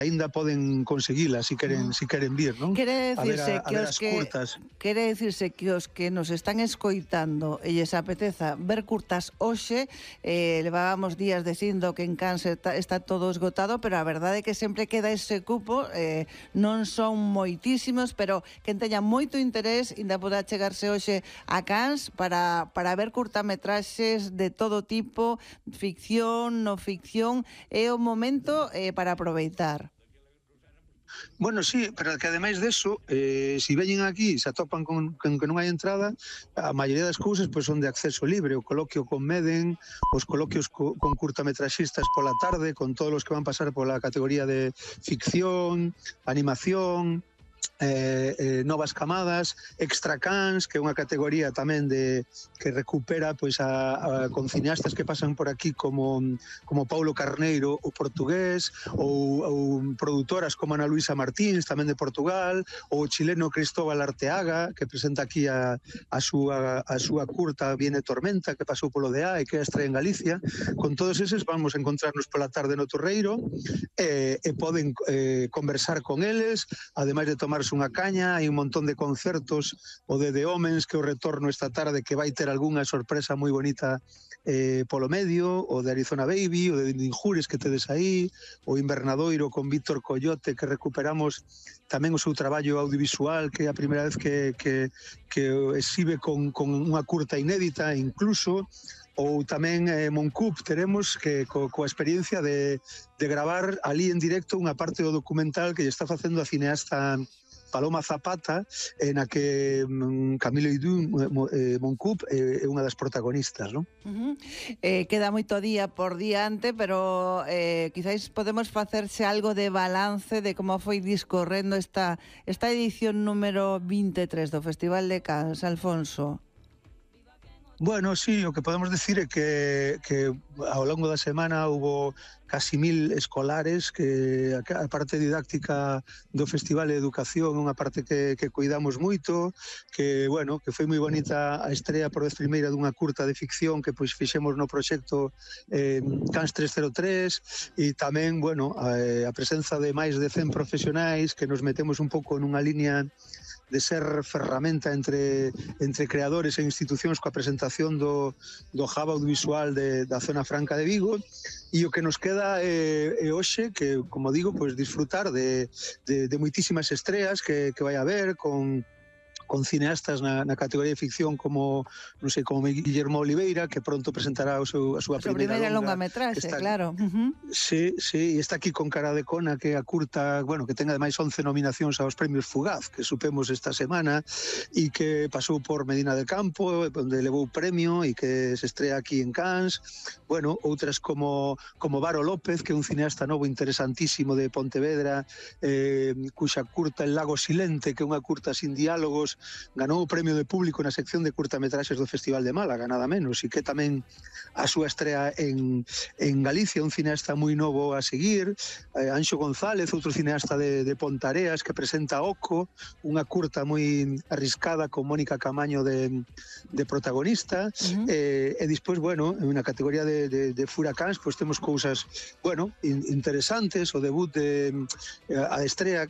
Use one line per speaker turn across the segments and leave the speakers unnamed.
aínda poden conseguila si queren vir, non?
Quere
A ver
dicirse
as curtas.
Quere dicirse que os que nos están escoitando e lles apeteza ver curtas hoxe, levábamos días dicindo que en Cans está todo esgotado, pero a verdade é que sempre queda ese cupo, non son moitísimos, pero quen teña moito interés ainda poda chegarse hoxe a Cans para ver curtametraxes de todo tipo, ficción, no ficción, é o momento para aproveitar.
Bueno, sí, pero que ademais deso, si veñen aquí, se atopan con que non hai entrada, a maioría das cousas pois son de acceso libre, o coloquio con Meden, os coloquios con curtametraxistas pola tarde, con todos os que van pasar pola categoría de ficción, animación, novas camadas, Extra Cans, que é unha categoría tamén que recupera pois con cineastas que pasan por aquí como Paulo Carneiro, o portugués, ou produtoras como Ana Luisa Martins, tamén de Portugal, ou o chileno Cristóbal Arteaga, que presenta aquí a súa curta Viene Tormenta, que pasou polo DEA e que é a estrea en Galicia. Con todos eses vamos a encontrarnos pola tarde no Torreiro e poden conversar con eles, ademais de tomarse unha caña. Hai un montón de concertos, o de The Homens, que o retorno esta tarde, que vai ter algunha sorpresa moi bonita polo medio, o de Arizona Baby, o de Injures que tedes aí, o Invernadoiro con Víctor Coyote, que recuperamos tamén o seu traballo audiovisual, que é a primeira vez que exhibe con unha curta inédita incluso, ou tamén Moncup teremos que coa experiencia de gravar ali en directo unha parte do documental que lle está facendo a cineasta Paloma Zapata, na que Camilo Idú Moncup é unha das protagonistas, non?
Queda moito día por diante, pero quizáis podemos facerse algo de balance de como foi discorrendo esta edición número 23 do Festival de Cans, Alfonso.
Bueno, sí, o que podemos decir é que ao longo da semana hubo casi 1000 escolares, que a parte didáctica do Festival de Educación é unha parte que cuidamos moito, que, bueno, que foi moi bonita a estrea por vez primeira dunha curta de ficción que pois fixemos no proxecto Cans 303, e tamén, bueno, a presenza de máis de 100 profesionais que nos metemos un pouco nunha liña de ser ferramenta entre creadores e institucións coa presentación do hub audiovisual da Zona Franca de Vigo, e o que nos queda é hoxe, que, como digo, pois disfrutar de moitísimas estreas que vai haber con cineastas na categoría de ficción como, non sei, como Guillermo Oliveira, que pronto presentará a súa primeira
longametraxe, claro.
Sí, e está aquí con Cara de Cona, que é a curta, bueno, que ten ademais 11 nominacións aos premios Fugaz, que supemos esta semana, e que pasou por Medina del Campo, onde levou premio, e que se estrea aquí en Cans. Bueno, outras como Varo López, que é un cineasta novo interesantísimo de Pontevedra, cuxa curta El Lago Silente, que é unha curta sin diálogos, ganou o premio de público na sección de curtametraxes do Festival de Málaga, nada menos, e que tamén a súa estrea en Galicia, un cineasta moi novo a seguir, Anxo González, outro cineasta de Pontareas, que presenta Oco, unha curta moi arriscada con Mónica Camaño de protagonista, e despois, bueno, na categoría de Furacáns, pois temos cousas, bueno, interesantes, o debut a estrea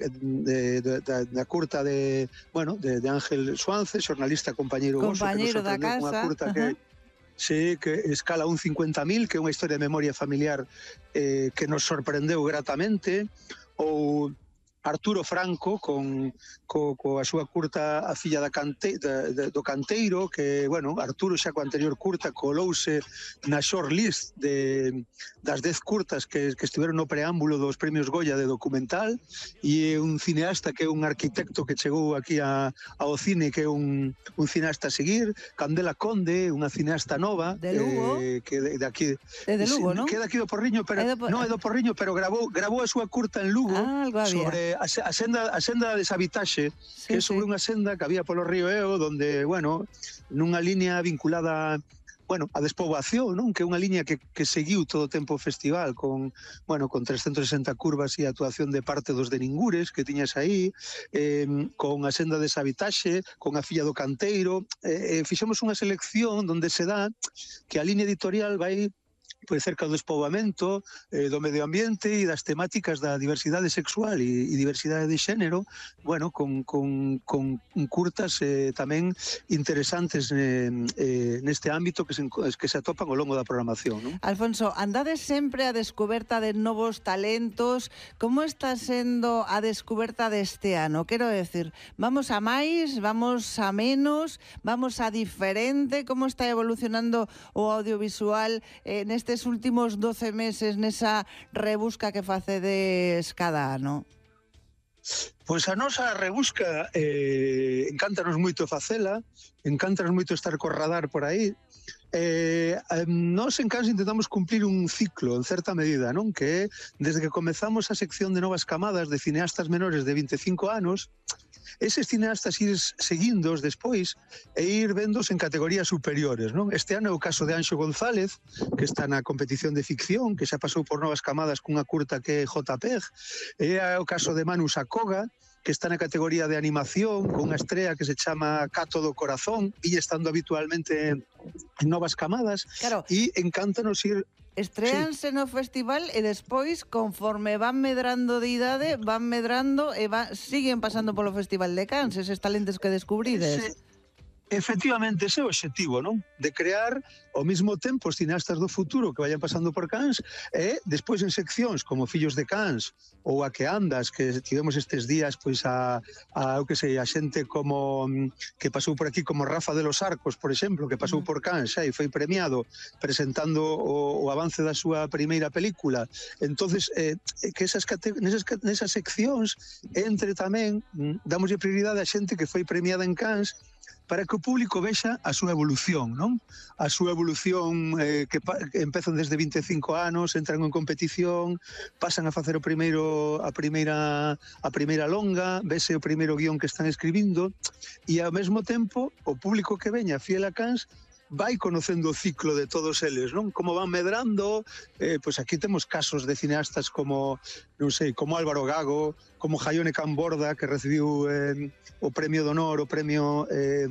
da curta de Ángel Suánce, xornalista compañeiro
da casa,
unha curta que escala un 50.000, que é unha historia de memoria familiar que nos sorprendeu gratamente, ou Arturo Franco coa súa curta A filla do canteiro, que, bueno, Arturo xa coa anterior curta colouse na shortlist das 10 curtas que estiveron no preámbulo dos premios Goya de documental, e é un cineasta que é un arquitecto que chegou aquí ao cine, que é un cineasta a seguir. Candela Conde, unha cineasta nova
de Lugo,
que de aquí,
de Lugo, non?
Que é de aquí do Porriño, pero non é do Porriño, pero gravou a súa curta en Lugo sobre a senda da deshabitaxe, que é sobre unha senda que había polo río Eo, donde, bueno, nunha liña vinculada, bueno, a despoboación, non? Que é unha liña que seguiu todo o tempo o festival con 360 curvas e a actuación de parte dos de Ningures que tiñas aí, con a senda de deshabitaxe, con A filla do canteiro. Fixemos unha selección onde se dá que a liña editorial vai pois cerca do despoboamento, do medio ambiente e das temáticas da diversidade sexual e diversidade de xénero, bueno, con curtas tamén interesantes neste ámbito que se atopan ao longo da programación, non?
Alfonso, andades sempre a descoberta de novos talentos. Como está sendo a descoberta deste ano? Quero decir, vamos a máis, vamos a menos, vamos a diferente? Como está evolucionando o audiovisual nestes últimos 12 meses, nesa rebusca que facedes cada ano?
Pois a nosa rebusca encántanos moito facela, encántanos moito estar co radar por aí. Nós en Cans intentamos cumplir un ciclo en certa medida, non? Que é, desde que comezamos a sección de novas camadas de cineastas menores de 25 anos, eses cineastas ir seguindos despois e ir vendos en categorías superiores, non? Este ano é o caso de Anxo González, que está na competición de ficción, que xa pasou por novas camadas cunha curta que é JPEG, é o caso de Manu Sacoga, que está na categoría de animación, con unha estrela que se chama Cato do Corazón, e estando habitualmente en novas camadas,
claro.
E encántanos ir...
Estréanse no festival e despois, conforme van medrando de idade, van medrando e siguen pasando polo Festival de Cans, eses talentos que descubrides.
Efectivamente, ese é o obxectivo, non? De crear ao mesmo tempo os cineastas do futuro que vayan pasando por Cans e despois en seccións como Fillos de Cans ou A que andas, que tivemos estes días pois a xente como que pasou por aquí como Rafa de los Arcos, por exemplo, que pasou por Cans xa e foi premiado presentando o avance da súa primeira película. Entonces, que nesas seccións entre tamén damoslle prioridade a xente que foi premiada en Cans para que o público vexa a súa evolución, non? A súa evolución que empezan desde 25 anos, entran en competición, pasan a facer a primeira longa, vese o primeiro guión que están escribindo, e ao mesmo tempo o público que veña fiel a Cans vai conocendo o ciclo de todos eles, non? Como van medrando, pois aquí temos casos de cineastas como, non sei, como Álvaro Gago, como Jaione Camborda, que recibiu o premio de honor, o premio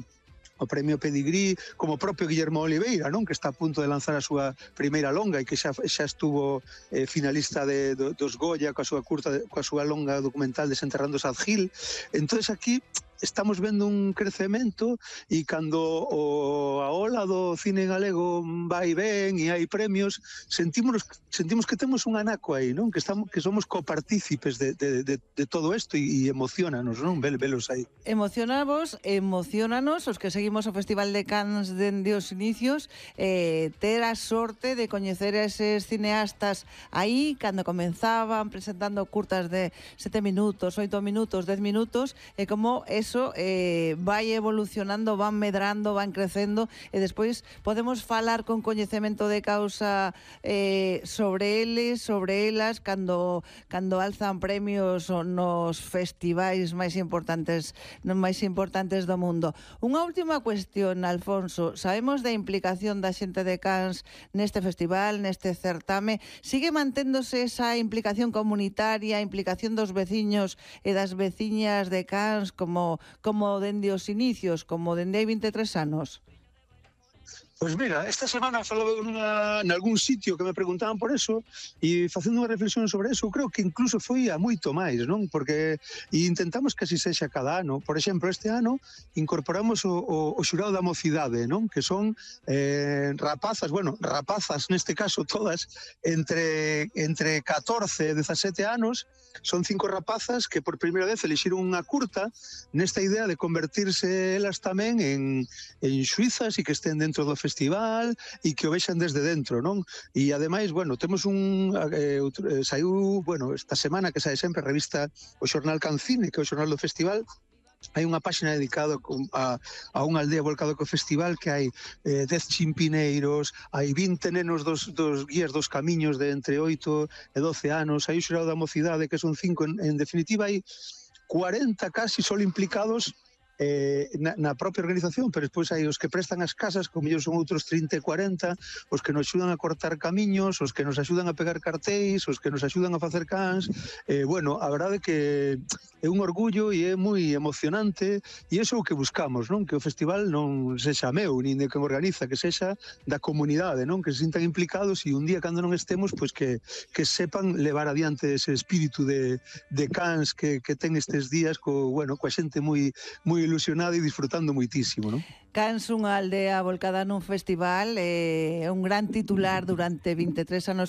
Pedigrí, como o propio Guillermo Oliveira, non? Que está a punto de lanzar a súa primeira longa e que xa estuvo finalista dos Goya coa súa longa documental Desenterrando Sadgil. Entonces aquí estamos vendo un crecemento e cando a ola do cine galego vai ben e hai premios, sentimos que temos un anaco aí, non? Que somos copartícipes de todo isto e emocionanos, non? Velos aí.
Emocionanos os que seguimos o Festival de Cans dende os inicios, ter a sorte de coñecer eses cineastas aí cando comenzaban presentando curtas de 7 minutos, 8 minutos, 10 minutos, e como eso vai evolucionando, van medrando, van crecendo e despois podemos falar con coñecemento de causa sobre eles, sobre elas cando alzan premios nos festivais máis importantes do mundo. Unha última cuestión, Alfonso. Sabemos da implicación da xente de Cans neste festival, neste certame. Sigue manténdose esa implicación comunitaria, a implicación dos veciños e das veciñas de Cans como dende os inicios, como dende hai 23 anos?
Pois mira, esta semana falaba nalgún sitio que me preguntaban por eso e facendo unha reflexión sobre eso, creo que incluso foi a moito máis, non? Porque intentamos que así sexa cada ano. Por exemplo, este ano incorporamos o xurado da mocidade, non? Que son rapazas neste caso todas, entre 14 e 17 anos, son 5 rapazas que por primeira vez elixiron unha curta nesta idea de convertirse elas tamén en xuizas e que estén dentro do festival e que o vexan desde dentro, non? E ademais, temos saiu, esta semana que sae sempre a revista o xornal Cancine, que é o xornal do festival. Hai unha páxina dedicada a unha aldea volcada co festival que hai 10 chimpineiros, hai 20 nenos dos guías dos camiños de entre 8 e 12 anos, hai o xurado da mocidade que son 5, en definitiva hai 40 casi solo implicados na propia organización, pero despois hai os que prestan as casas, como mellor son outros 30 e 40, os que nos axudan a cortar camiños, os que nos axudan a pegar cartéis, os que nos axudan a facer cans. A verdade que é un orgullo e é moi emocionante, e iso é o que buscamos, non? Que o festival non sexa meu, nin de quen organiza, que sexa da comunidade, non? Que se sintan implicados e un día cando non estemos, pois que sepan levar adiante ese espírito de Cans que ten estes días coa xente moi ilusionada e disfrutando moitísimo, non?
Cans, unha aldea volcada nun festival, un gran titular durante 23 anos